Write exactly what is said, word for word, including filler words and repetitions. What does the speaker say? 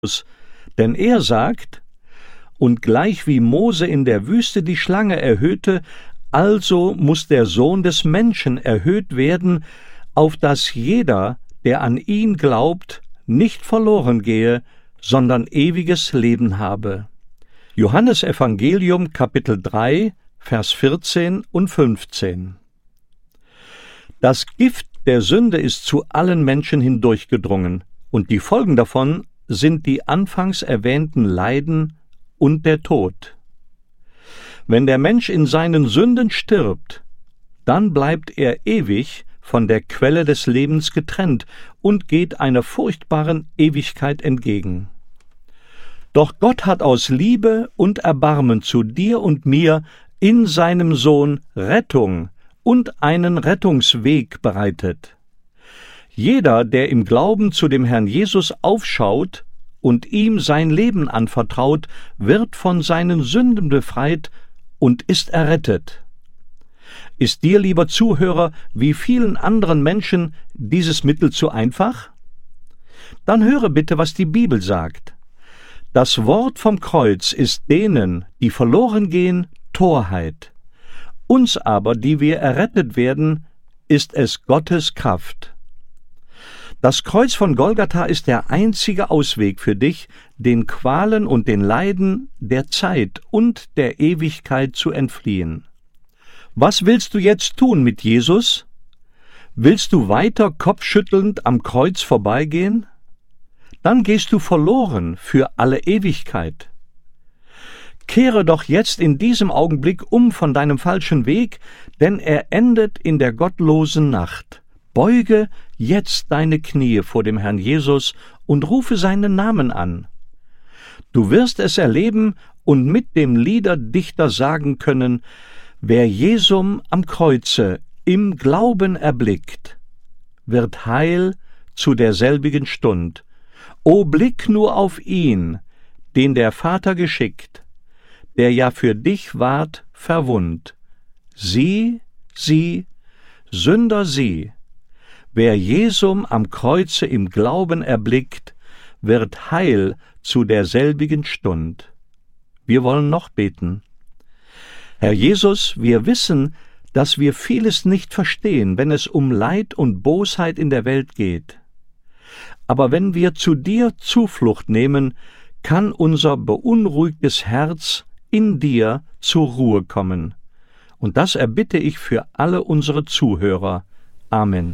Denn er sagt: Und gleich wie Mose in der Wüste die Schlange erhöhte, also muß der Sohn des Menschen erhöht werden, auf dass jeder, der an ihn glaubt, nicht verloren gehe, sondern ewiges Leben habe. Johannes Evangelium, Kapitel drei, Vers vierzehn und fünfzehn. Das Gift der Sünde ist zu allen Menschen hindurchgedrungen, und die Folgen davon sind die anfangs erwähnten Leiden und der Tod. Wenn der Mensch in seinen Sünden stirbt, dann bleibt er ewig von der Quelle des Lebens getrennt und geht einer furchtbaren Ewigkeit entgegen. Doch Gott hat aus Liebe und Erbarmen zu dir und mir in seinem Sohn Rettung und einen Rettungsweg bereitet. Jeder, der im Glauben zu dem Herrn Jesus aufschaut und ihm sein Leben anvertraut, wird von seinen Sünden befreit und ist errettet. Ist dir, lieber Zuhörer, wie vielen anderen Menschen dieses Mittel zu einfach? Dann höre bitte, was die Bibel sagt. Das Wort vom Kreuz ist denen, die verloren gehen, Torheit. Uns aber, die wir errettet werden, ist es Gottes Kraft. Das Kreuz von Golgatha ist der einzige Ausweg für dich, den Qualen und den Leiden der Zeit und der Ewigkeit zu entfliehen. Was willst du jetzt tun mit Jesus? Willst du weiter kopfschüttelnd am Kreuz vorbeigehen? Dann gehst du verloren für alle Ewigkeit. Kehre doch jetzt in diesem Augenblick um von deinem falschen Weg, denn er endet in der gottlosen Nacht. Beuge jetzt deine Knie vor dem Herrn Jesus und rufe seinen Namen an. Du wirst es erleben und mit dem Liederdichter sagen können: Wer Jesum am Kreuze im Glauben erblickt, wird heil zu derselbigen Stund. O blick nur auf ihn, den der Vater geschickt, der ja für dich ward verwund. Sieh, sieh, Sünder sieh, wer Jesum am Kreuze im Glauben erblickt, wird heil zu derselbigen Stund. Wir wollen noch beten. Herr Jesus, wir wissen, dass wir vieles nicht verstehen, wenn es um Leid und Bosheit in der Welt geht. Aber wenn wir zu dir Zuflucht nehmen, kann unser beunruhigtes Herz in dir zur Ruhe kommen. Und das erbitte ich für alle unsere Zuhörer. Amen.